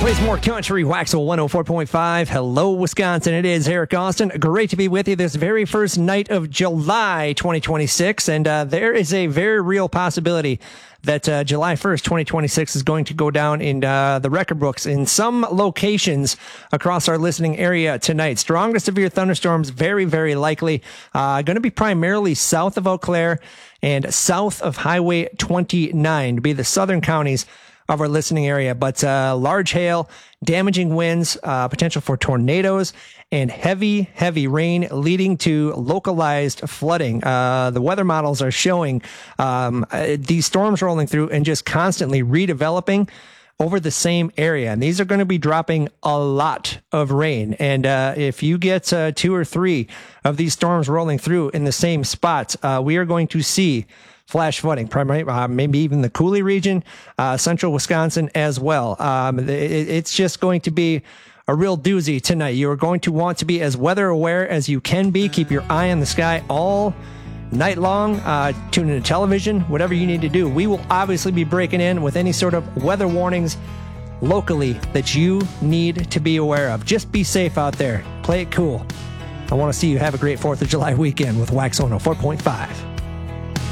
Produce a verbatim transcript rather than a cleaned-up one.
Plays more country, Waxel one oh four point five. Hello, Wisconsin. It is Eric Austin. Great to be with you this very first night of July twenty twenty-six. And uh, there is a very real possibility that uh, July first, twenty twenty-six is going to go down in uh, the record books in some locations across our listening area tonight. Strongest severe thunderstorms, very, very likely. Uh, going to be primarily south of Eau Claire and south of Highway twenty-nine to be the southern counties of our listening area, but uh, large hail, damaging winds, uh, potential for tornadoes, and heavy, heavy rain leading to localized flooding. Uh, the weather models are showing um, uh, these storms rolling through and just constantly redeveloping over the same area. And these are going to be dropping a lot of rain. And uh, if you get uh, two or three of these storms rolling through in the same spot, uh, we are going to see flash flooding, primarily, uh, maybe even the Coulee region, uh, central Wisconsin as well. Um, it, it's just going to be a real doozy tonight. You are going to want to be as weather aware as you can be. Keep your eye on the sky all night long. Uh, tune into television, whatever you need to do. We will obviously be breaking in with any sort of weather warnings locally that you need to be aware of. Just be safe out there. Play it cool. I want to see you have a great fourth of July weekend with Wax one oh four point five.